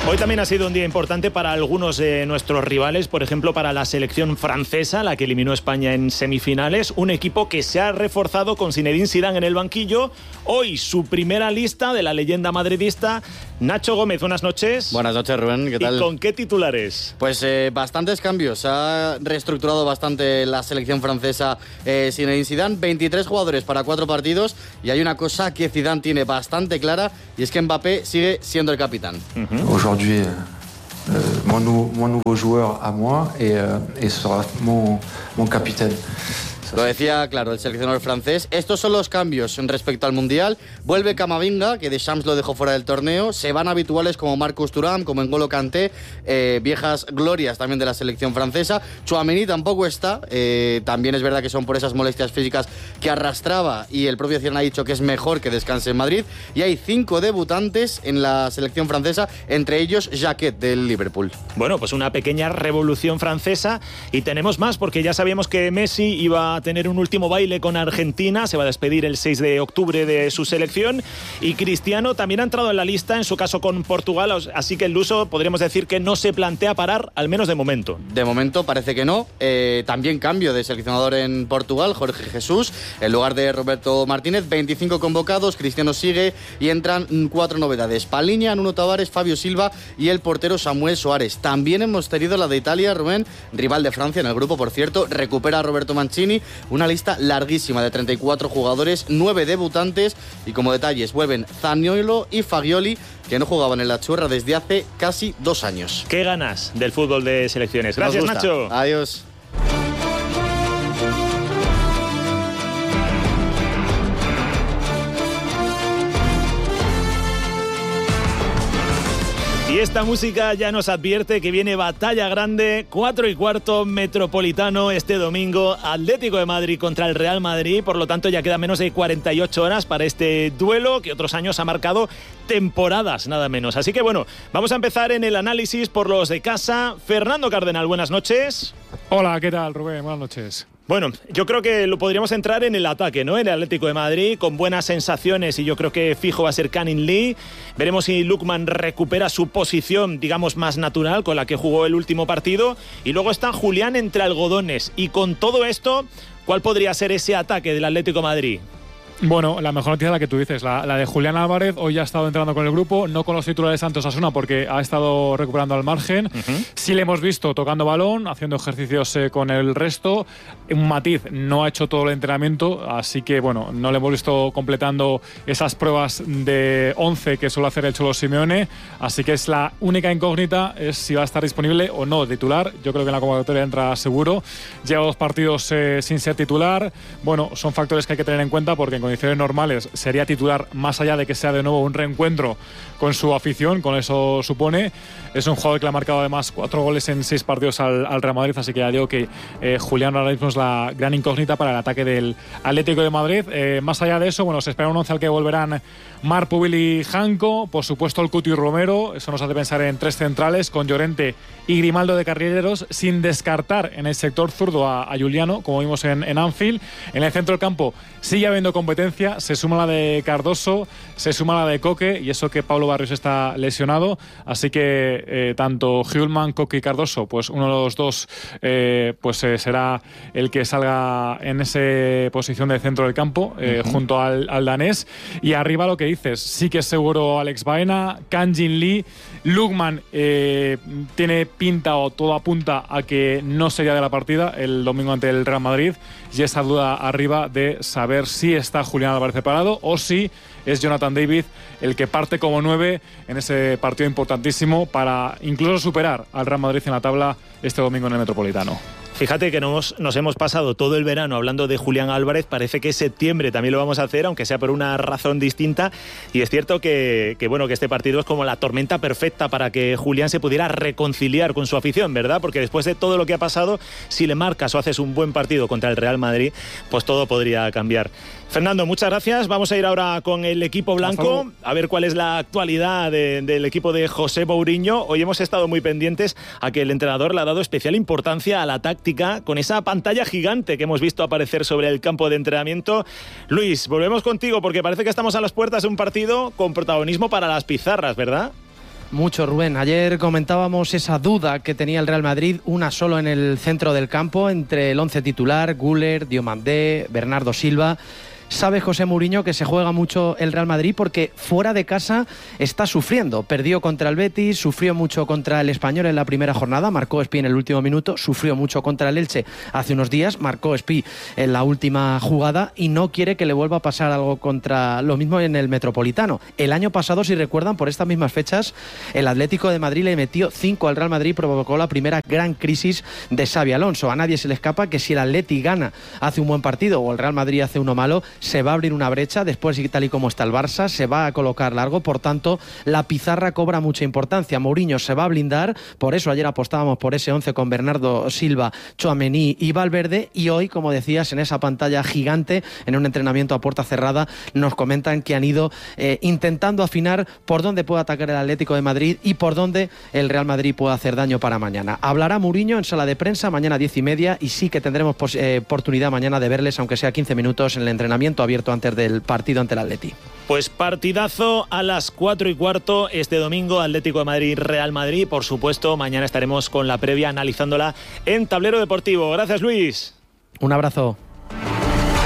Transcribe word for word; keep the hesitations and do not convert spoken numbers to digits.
Hoy también ha sido un día importante para algunos de nuestros rivales, por ejemplo para la selección francesa, la que eliminó a España en semifinales, un equipo que se ha reforzado con Zinedine Zidane en el banquillo. Hoy su primera lista de la leyenda madridista. Nacho Gómez, buenas noches. Buenas noches, Rubén, ¿qué tal? ¿Y con qué titulares? Pues eh, bastantes cambios, se ha reestructurado bastante la selección francesa eh, Zinedine Zidane, veintitrés jugadores para cuatro partidos, y hay una cosa que Zidane tiene bastante clara, y es que Mbappé sigue siendo el capitán. Uh-huh. Aujourd'hui, euh, mon, nou- mon nouveau joueur à moi et, euh, et sera mon, mon capitaine. Lo decía, claro, el seleccionador francés. Estos son los cambios respecto al Mundial. Vuelve Camavinga, que Deschamps lo dejó fuera del torneo. Se van habituales como Marcus Thuram, como N'Golo Kanté, eh, viejas glorias también de la selección francesa. Tchouaméni tampoco está. Eh, también es verdad que son por esas molestias físicas que arrastraba, y el propio Zidane ha dicho que es mejor que descanse en Madrid. Y hay cinco debutantes en la selección francesa, entre ellos Jacquet del Liverpool. Bueno, pues una pequeña revolución francesa, y tenemos más porque ya sabíamos que Messi iba a tener un último baile con Argentina, se va a despedir el seis de octubre de su selección, y Cristiano también ha entrado en la lista, en su caso con Portugal, así que el luso podríamos decir que no se plantea parar, al menos de momento. De momento parece que no. Eh, también cambio de seleccionador en Portugal, Jorge Jesús, en lugar de Roberto Martínez, veinticinco convocados, Cristiano sigue, y entran cuatro novedades: Paliña, Nuno Tavares, Fabio Silva y el portero Samuel Soares. También hemos tenido la de Italia, Rubén, rival de Francia en el grupo, por cierto, recupera a Roberto Mancini. Una lista larguísima de treinta y cuatro jugadores, nueve debutantes, y como detalles vuelven Zaniolo y Fagioli, que no jugaban en la Churra desde hace casi dos años. Qué ganas del fútbol de selecciones. Gracias, Nacho. Adiós. Y esta música ya nos advierte que viene batalla grande, cuatro y cuarto Metropolitano este domingo, Atlético de Madrid contra el Real Madrid, por lo tanto ya queda menos de cuarenta y ocho horas para este duelo que otros años ha marcado temporadas, nada menos. Así que bueno, vamos a empezar en el análisis por los de casa. Fernando Cardenal, buenas noches. Hola, ¿qué tal, Rubén? Buenas noches. Bueno, yo creo que lo podríamos entrar en el ataque, ¿no? En el Atlético de Madrid, con buenas sensaciones, y yo creo que fijo va a ser Canning Lee. Veremos si Lookman recupera su posición, digamos, más natural, con la que jugó el último partido. Y luego está Julián entre algodones. Y con todo esto, ¿cuál podría ser ese ataque del Atlético de Madrid? Bueno, la mejor noticia es la que tú dices, la, la de Julián Álvarez. Hoy ya ha estado entrenando con el grupo, no con los titulares de Santos Asuna porque ha estado recuperando al margen. Uh-huh. Sí le hemos visto tocando balón, haciendo ejercicios eh, con el resto. Un matiz, no ha hecho todo el entrenamiento, así que bueno, no le hemos visto completando esas pruebas de once que suele hacer el Cholo Simeone. Así que es la única incógnita, es si va a estar disponible o no titular. Yo creo que en la convocatoria entra seguro. Lleva dos partidos eh, sin ser titular. Bueno, son factores que hay que tener en cuenta porque en condiciones normales sería titular, más allá de que sea de nuevo un reencuentro con su afición, con eso supone. Es un jugador que le ha marcado además cuatro goles en seis partidos al, al Real Madrid, así que ya digo que eh, Julián ahora mismo es la gran incógnita para el ataque del Atlético de Madrid. Eh, más allá de eso, bueno, se espera un once al que volverán Marc Pubil y Janko, por supuesto el Cuti Romero. Eso nos hace pensar en tres centrales con Llorente y Grimaldo de carrileros, sin descartar en el sector zurdo a, a Juliano, como vimos en, en Anfield. En el centro del campo sigue habiendo competencia, se suma la de Cardoso, se suma la de Coque, y eso que Pablo Barrios está lesionado, así que eh, tanto Hjulman, Coque y Cardoso, pues uno de los dos eh, pues eh, será el que salga en esa posición de centro del campo, eh, uh-huh. junto al, al danés. Y arriba lo que dices, sí que es seguro Alex Baena, Kang-Jin Lee. Lookman eh, tiene pinta, o todo apunta a que no sería de la partida el domingo ante el Real Madrid, y esa duda arriba de saber si está Julián Álvarez preparado o si es Jonathan David el que parte como nueve en ese partido importantísimo para incluso superar al Real Madrid en la tabla este domingo en el Metropolitano. Fíjate que nos, nos hemos pasado todo el verano hablando de Julián Álvarez, parece que septiembre también lo vamos a hacer, aunque sea por una razón distinta, y es cierto que, que, bueno, que este partido es como la tormenta perfecta para que Julián se pudiera reconciliar con su afición, ¿verdad? Porque después de todo lo que ha pasado, si le marcas o haces un buen partido contra el Real Madrid, pues todo podría cambiar. Fernando, muchas gracias. Vamos a ir ahora con el equipo blanco, a ver cuál es la actualidad de, del equipo de José Mourinho. Hoy hemos estado muy pendientes a que el entrenador le ha dado especial importancia a la táctica con esa pantalla gigante que hemos visto aparecer sobre el campo de entrenamiento. Luis, volvemos contigo porque parece que estamos a las puertas de un partido con protagonismo para las pizarras, ¿verdad? Mucho, Rubén. Ayer comentábamos esa duda que tenía el Real Madrid, una solo en el centro del campo, entre el once titular, Güler, Diomandé, Bernardo Silva. Sabe José Mourinho que se juega mucho el Real Madrid porque fuera de casa está sufriendo. Perdió contra el Betis, sufrió mucho contra el Español en la primera jornada, marcó Espi en el último minuto, sufrió mucho contra el Elche hace unos días, marcó Espi en la última jugada y no quiere que le vuelva a pasar algo contra lo mismo en el Metropolitano. El año pasado, si recuerdan, por estas mismas fechas, el Atlético de Madrid le metió cinco al Real Madrid y provocó la primera gran crisis de Xabi Alonso. A nadie se le escapa que si el Atleti gana, hace un buen partido, o el Real Madrid hace uno malo, se va a abrir una brecha. Después, tal y como está el Barça, se va a colocar largo. Por tanto, la pizarra cobra mucha importancia. Mourinho se va a blindar. Por eso ayer apostábamos por ese once con Bernardo Silva, Tchouaméni y Valverde. Y hoy, como decías, en esa pantalla gigante, en un entrenamiento a puerta cerrada, nos comentan que han ido eh, intentando afinar por dónde puede atacar el Atlético de Madrid y por dónde el Real Madrid puede hacer daño para mañana. Hablará Mourinho en sala de prensa mañana a diez y media y sí que tendremos pos- eh, oportunidad mañana de verles, aunque sea quince minutos, en el entrenamiento abierto antes del partido ante el Atleti. Pues partidazo a las cuatro y cuarto este domingo, Atlético de Madrid, Real Madrid. Por supuesto, mañana estaremos con la previa analizándola en Tablero Deportivo. Gracias, Luis. Un abrazo.